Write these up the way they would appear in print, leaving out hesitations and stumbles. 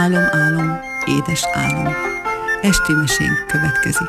Álom, álom, édes álom. Esti mesénk következik.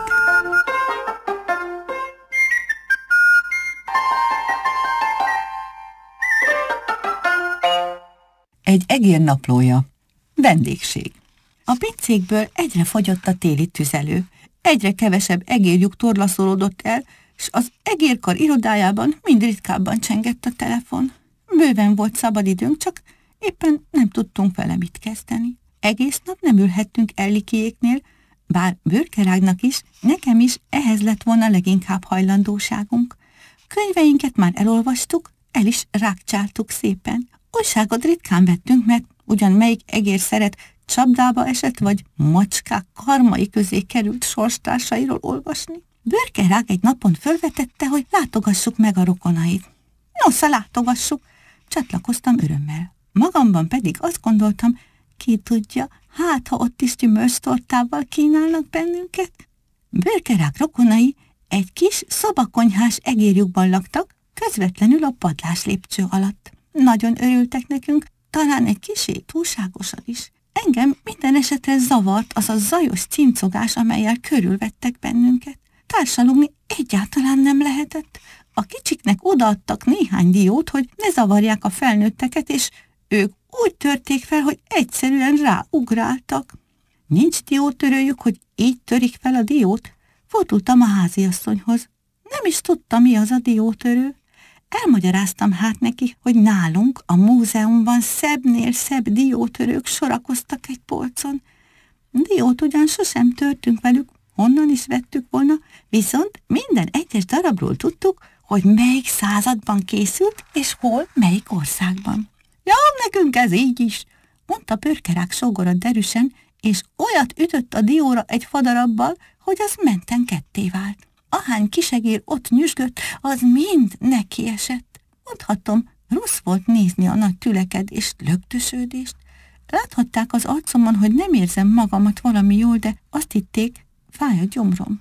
Egy egér naplója. Vendégség. A pincékből egyre fogyott a téli tüzelő. Egyre kevesebb egérlyuk torlaszolódott el, s az egérkar irodájában mind ritkábban csengett a telefon. Bőven volt szabadidőnk, csak éppen nem tudtunk vele mit kezdeni. Egész nap nem ülhettünk Ellikiéknél, bár Bőrkerágnak is, nekem is ehhez lett volna leginkább hajlandóságunk. Könyveinket már elolvastuk, el is rákcsáltuk szépen. Újságot ritkán vettünk, mert ugyan melyik egér szeret csapdába esett, vagy macskák karmai közé került sorstársairól olvasni. Bőrkerág egy napon fölvetette, hogy látogassuk meg a rokonait. Nosza, látogassuk, csatlakoztam örömmel. Magamban pedig azt gondoltam, ki tudja, hát ha ott is gyümölcstortával kínálnak bennünket. Bőrkerág rokonai egy kis szobakonyhás egérlyukban laktak, közvetlenül a padlás lépcső alatt. Nagyon örültek nekünk, talán egy kissé túlságosan is. Engem minden esetre zavart az a zajos cincogás, amellyel körülvettek bennünket. Társalogni egyáltalán nem lehetett. A kicsiknek odaadtak néhány diót, hogy ne zavarják a felnőtteket, és ők úgy törték fel, hogy egyszerűen ráugráltak. Nincs diótörőjük, hogy így törik fel a diót? Fordultam a háziasszonyhoz. Nem is tudta, mi az a diótörő. Elmagyaráztam hát neki, hogy nálunk a múzeumban szebbnél szebb diótörők sorakoztak egy polcon. Diót ugyan sosem törtünk velük, honnan is vettük volna, viszont minden egyes darabról tudtuk, hogy melyik században készült, és hol, melyik országban. Ja, nekünk ez így is, mondta Bőrkerág sógora derűsen, és olyat ütött a dióra egy fadarabbal, hogy az menten ketté vált. Ahány kisegér ott nyüzsgött, az mind neki esett. Mondhatom, rossz volt nézni a nagy tülekedést, lögdösödést. Láthatták az arcomon, hogy nem érzem magamat valami jól, de azt hitték, fáj a gyomrom.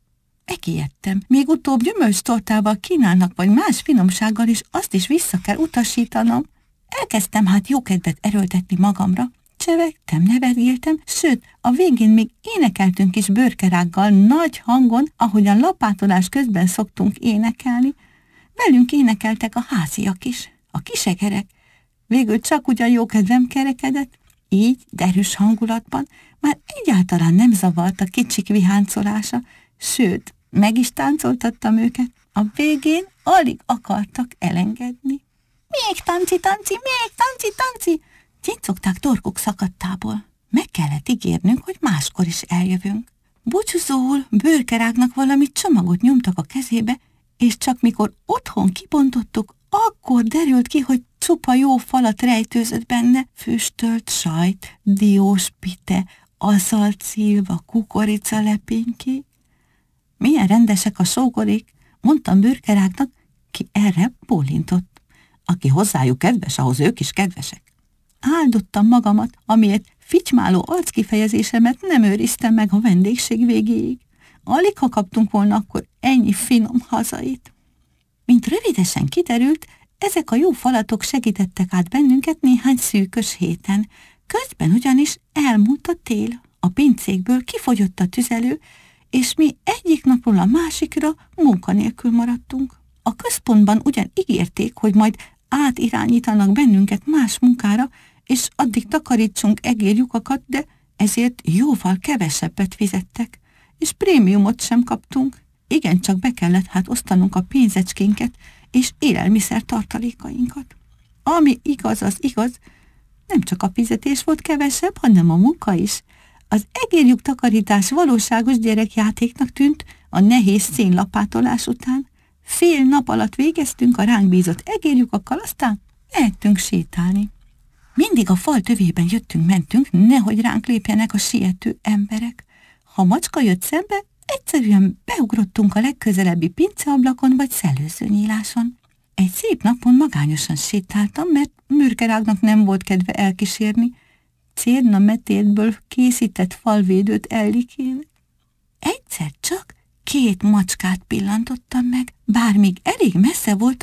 Megijedtem. Még utóbb gyümölcstortával kínálnak, vagy más finomsággal, és azt is vissza kell utasítanom. Elkezdtem hát jókedvet erőltetni magamra. Csevegtem, nevetgéltem, sőt, a végén még énekeltünk is Bőrkerággal nagy hangon, ahogyan lapátolás közben szoktunk énekelni. Velünk énekeltek a háziak is, a kisegerek. Végül csak ugyan jókedvem kerekedett, így, derűs hangulatban, már egyáltalán nem zavart a kicsik viháncolása, sőt, meg is táncoltattam őket. A végén alig akartak elengedni. Még tanci, tanci, még tanci, tanci! Cincogták torkuk szakadtából. Meg kellett ígérnünk, hogy máskor is eljövünk. Búcsúzóul Bőrkerágnak valami csomagot nyomtak a kezébe, és csak mikor otthon kibontottuk, akkor derült ki, hogy csupa jó falat rejtőzött benne, füstölt sajt, diós pite, aszalcilva, kukoricalepénykék. Milyen rendesek a sógorék, mondtam Bőrkerágnak, ki erre bólintott. Aki hozzájuk kedves, ahhoz ők is kedvesek. Áldottam magamat, amiért fitymáló arckifejezésemet nem őriztem meg a vendégség végéig. Alig ha kaptunk volna akkor ennyi finom hazait. Mint rövidesen kiderült, ezek a jó falatok segítettek át bennünket néhány szűkös héten. Közben ugyanis elmúlt a tél, a pincékből kifogyott a tüzelő, és mi egyik napról a másikra munkanélkül maradtunk. A központban ugyan ígérték, hogy majd átirányítanak bennünket más munkára, és addig takarítsunk egérlyukakat, de ezért jóval kevesebbet fizettek, és prémiumot sem kaptunk. Igencsak be kellett hát osztanunk a pénzecskénket és élelmiszer tartalékainkat. Ami igaz, az igaz, nem csak a fizetés volt kevesebb, hanem a munka is. Az egérlyuk takarítás valóságos gyerekjátéknak tűnt a nehéz szénlapátolás után. Fél nap alatt végeztünk a ránk bízott egérlyukakkal, aztán mehettünk sétálni. Mindig a fal tövében jöttünk-mentünk, nehogy ránk lépjenek a siető emberek. Ha macska jött szembe, egyszerűen beugrottunk a legközelebbi pinceablakon vagy szellőzőnyíláson. Egy szép napon magányosan sétáltam, mert Bőrkerágnak nem volt kedve elkísérni cérna metétből készített falvédőt Ellikén. Egyszer csak 2 macskát pillantottam meg, bár még elég messze voltak,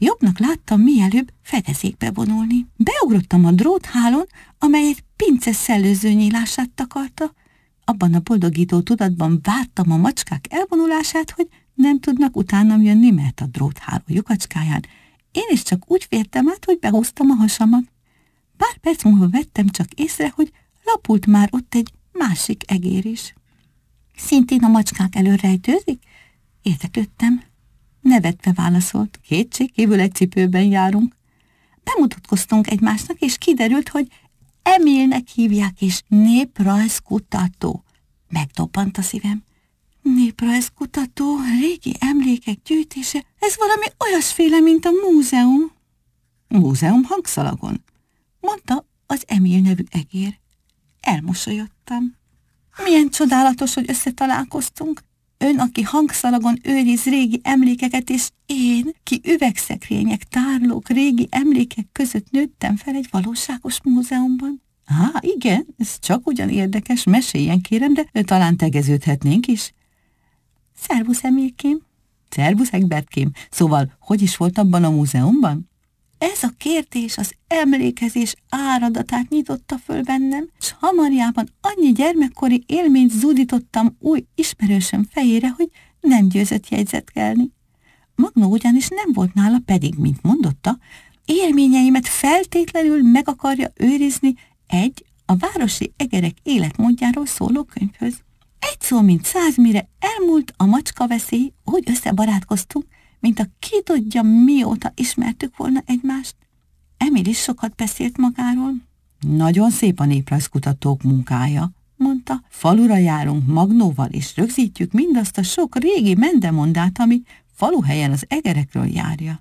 Jobbnak láttam mielőbb fedezékbe vonulni. Beugrottam a dróthálón, amely egy pince szellőző nyílását takarta. Abban a boldogító tudatban vártam a macskák elvonulását, hogy nem tudnak utánam jönni, mert a drótháló lyukacskáján én is csak úgy fértem át, hogy behúztam a hasamat. Pár perc múlva vettem csak észre, hogy lapult már ott egy másik egér is. Szintén a macskák elől rejtőzik? Érdeklődtem. Nevetve válaszolt, kétségkívül egy cipőben járunk. Bemutatkoztunk egymásnak, és kiderült, hogy Emilnek hívják, és néprajzkutató. Megdobbant a szívem. Néprajzkutató, régi emlékek gyűjtése, ez valami olyasféle, mint a múzeum. Múzeum Hangszalagon, mondta az Emil nevű egér. Elmosolyodtam. Milyen csodálatos, hogy összetalálkoztunk. Ön, aki Hangszalagon őriz régi emlékeket, és én, ki üvegszekrények, tárlók, régi emlékek között nőttem fel egy valóságos múzeumban. Igen, ez csak ugyan érdekes, meséljen kérem, de talán tegeződhetnénk is. Szervusz, Emilkém. Szervusz, Egbertkém. Szóval, hogy is volt abban a múzeumban? Ez a kérdés az emlékezés áradatát nyitotta föl bennem, s hamarjában annyi gyermekkori élményt zúdítottam új ismerősöm fejére, hogy nem győzött jegyzetkelni. Magnó ugyanis nem volt nála, pedig, mint mondotta, élményeimet feltétlenül meg akarja őrizni egy a városi egerek életmódjáról szóló könyvhöz. Egy szó, mint 100, mire elmúlt a macskaveszély, úgy összebarátkoztunk, mint a ki tudja mióta ismertük volna egymást. Emil is sokat beszélt magáról. Nagyon szép a néprajzkutatók munkája, mondta. Falura járunk Magnóval, és rögzítjük mindazt a sok régi mendemondát, ami faluhelyen az egerekről járja.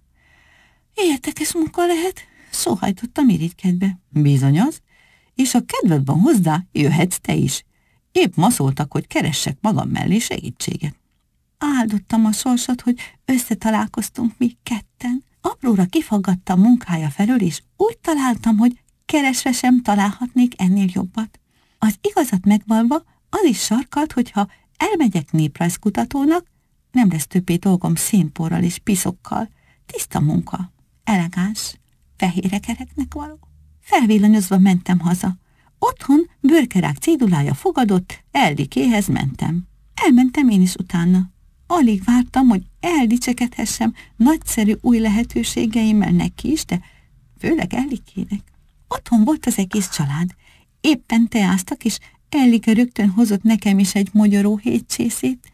Érdekes munka lehet, sóhajtottam irigykedve. Bizony az, és ha kedved van hozzá, jöhetsz te is. Épp ma szóltak, hogy keressek magam mellé segítséget. Áldottam a sorsot, hogy összetalálkoztunk mi ketten. Apróra kifaggattam munkája felől, és úgy találtam, hogy keresve sem találhatnék ennél jobbat. Az igazat megvalva az is sarkalt, hogyha elmegyek néprajzkutatónak, nem lesz többé dolgom színporral és piszokkal. Tiszta munka, elegáns, fehér egereknek való. Felvillanyozva mentem haza. Otthon Bőrkerák cédulája fogadott, Eldikéhez mentem. Elmentem én is utána. Alig vártam, hogy eldicsekedhessem nagyszerű új lehetőségeimmel neki is, de főleg Ellikének. Otthon volt az egész család. Éppen teáztak, és Ellike rögtön hozott nekem is egy mogyoró hétcsészét.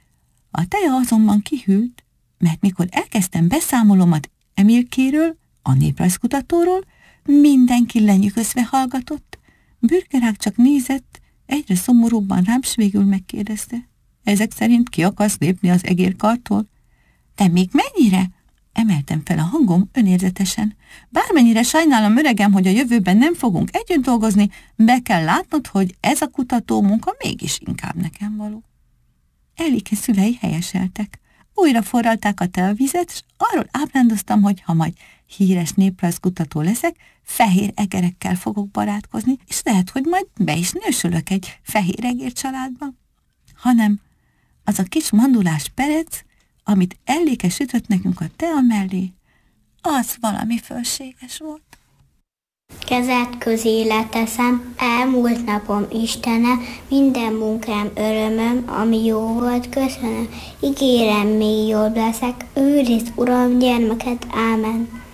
A teja azonban kihűlt, mert mikor elkezdtem beszámolomat Emilkéről, a néprajzkutatóról, mindenki lenyűgözve hallgatott. Bőrkerák csak nézett, egyre szomorúbban rám, s végül megkérdezte. Ezek szerint ki akarsz lépni az egérkartól? De még mennyire? Emeltem fel a hangom önérzetesen. Bármennyire sajnálom, öregem, hogy a jövőben nem fogunk együtt dolgozni, be kell látnod, hogy ez a kutató munka mégis inkább nekem való. Ellike szülei helyeseltek. Újra forralták a teavizet, és arról ábrándoztam, hogy ha majd híres néprajzkutató leszek, fehér egerekkel fogok barátkozni, és lehet, hogy majd be is nősülök egy fehér egér családba. Hanem az a kis mandulás perec, amit Ellike sütött nekünk a tea mellé, az valami fölséges volt. Kezed közé teszem, elmúlt napom Istene, minden munkám örömöm, ami jó volt, köszönöm. Ígérem, még jobb leszek, őrizd, Uram, gyermeket, ámen.